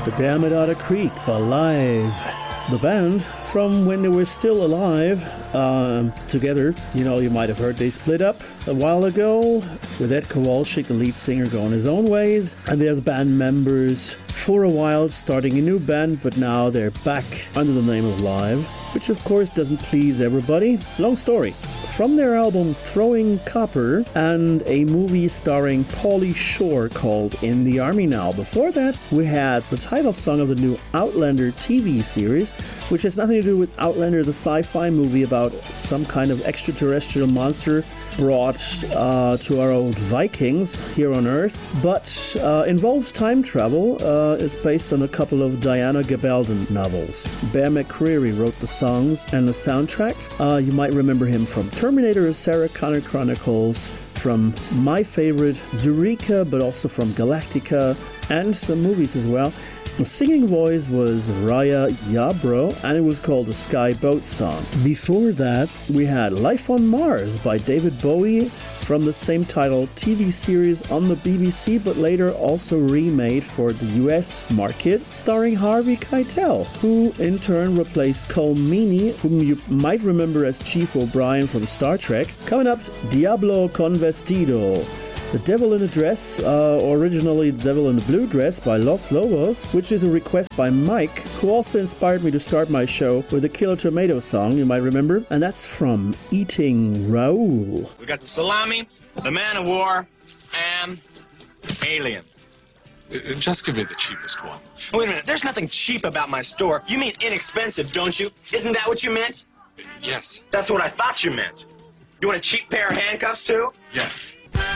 The Dam at Otter Creek by Live. The band, from when they were still alive, together, you might have heard they split up a while ago, with Ed Kowalczyk, the lead singer, going his own ways, and they're the band members for a while, starting a new band, but now they're back under the name of Live, which of course doesn't please everybody. Long story. From their album Throwing Copper and a movie starring Pauly Shore called In the Army Now. Before that, we had the title song of the new Outlander TV series, which has nothing to do with Outlander, the sci-fi movie about some kind of extraterrestrial monster brought to our old Vikings here on Earth, but involves time travel. It's based on a couple of Diana Gabaldon novels. Bear McCreary wrote the songs and the soundtrack. You might remember him from Terminator, Sarah Connor Chronicles, from my favorite Eureka, but also from Galactica, and some movies as well. The singing voice was Raya Yabro, and it was called the Sky Boat Song. Before that, we had Life on Mars by David Bowie from the same title TV series on the BBC, but later also remade for the US market, starring Harvey Keitel, who in turn replaced Cole Meany, whom you might remember as Chief O'Brien from Star Trek. Coming up, Diablo con Vestido. The Devil in a Dress, originally The Devil in a Blue Dress by Los Lobos, which is a request by Mike, who also inspired me to start my show with the Killer Tomato song, you might remember, and that's from Eating Raoul. We got the Salami, the Man of War, and Alien. Just give me the cheapest one. Wait a minute, there's nothing cheap about my store. You mean inexpensive, don't you? Isn't that what you meant? Yes. That's what I thought you meant. You want a cheap pair of handcuffs, too? Yes.